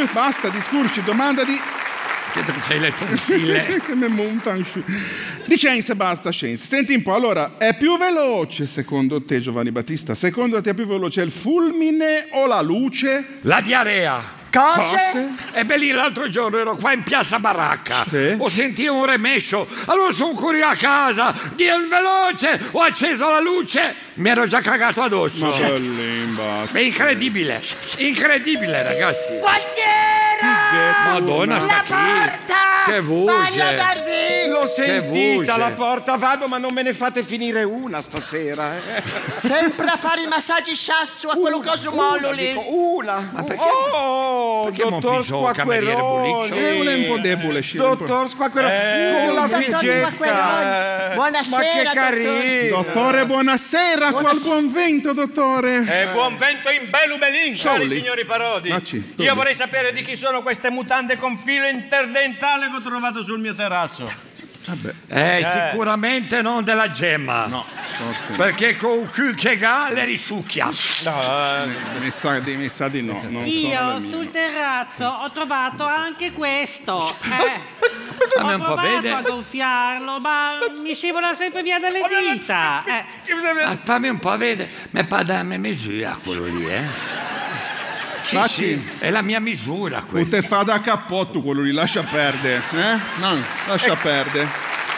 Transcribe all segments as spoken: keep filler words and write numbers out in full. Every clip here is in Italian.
basta discorsi, domandati. Credo che ci hai letto un stile. Che mi monta un sci- Licenza, basta scienza. Senti un po', allora, è più veloce secondo te, Giovanni Battista? Secondo te è più veloce il fulmine o la luce? La diarrea. Cose? E beh, lì l'altro giorno ero qua in piazza Baracca, sì. Ho sentito un remescio, allora sono corrito a casa, Dio il veloce, ho acceso la luce, mi ero già cagato addosso. Ma Cioè, bellin, è incredibile, incredibile ragazzi. Portiera! Madonna, sta La chi? porta! Che voce! Voglio dar via! L'ho Che sentita voce. la porta, vado, ma non me ne fate finire una stasera. Eh. Sempre a fare i massaggi sasso a quello coso mollo lì. Dico, una. Ma perché? Oh, Perché dottor Monpiccio, cameriere Buliccio? Squacqueroni. È un po' debole, Scilla. Dottor Squacqueroni, Eh, con la dottor figgetta. Squacqueroni. Buonasera, Ma che dottore. carino. Dottore, buonasera, qual Buonasera. buon vento, dottore. E buon vento in Belumelin, cari Solli. signori Parodi. Ah, sì, dove? Io vorrei sapere di chi sono queste mutande con filo interdentale che ho trovato sul mio terrazzo. Eh, sicuramente non della Gemma. No, forse. Perché con il cul che ha le risucchia. Mi sa, di- mi sa di no. Non sono Io le mie. sul terrazzo ho trovato anche questo. Eh. Fammi Ho un po' provato vedere. a gonfiarlo, ma mi scivola sempre via dalle dita. Eh. Ah, fammi un po' vedere, mi fa da mia misura quello lì, eh? Sì, Facci. sì, è la mia misura O questa. te fa da cappotto quello lì, lascia perdere. Eh? No, lascia perdere.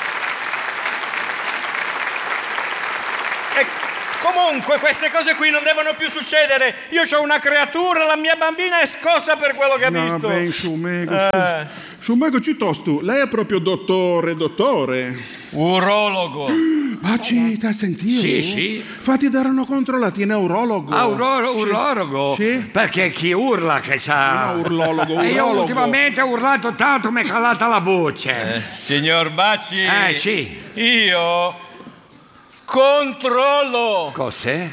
E comunque queste cose qui non devono più succedere. Io ho una creatura, la mia bambina è scossa per quello che ha No, visto. ben, Sciumego, Eh. Sciumego piuttosto, lei è proprio dottore, dottore. Urologo. Ah, ci, ti ha sentito? Sì, sì. Fatti dare una controllata, è neurologo. Ah, urlo- urologo? Sì. Perché chi urla che c'ha... No, urlologo, E io urologo. ultimamente ho urlato tanto, mi è calata la voce. Signor Bacci. Eh, sì. Io controllo. Cos'è?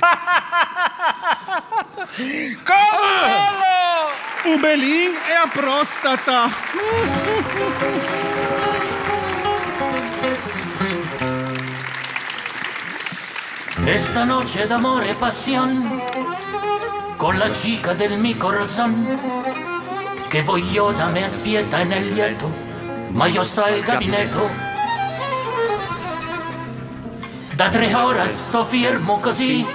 Controllo! Ubelin e a prostata. Esta noche d'amore e pasión con la chica del mi corazón che vogliosa me aspetta nel lieto ma io sto al gabinetto da tre ore sto fermo così